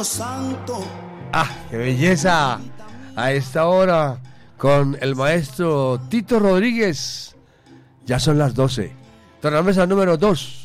santo. ¡Ah, qué belleza! A esta hora, con el maestro Tito Rodríguez. Ya son las 12. Tornamesa número 2.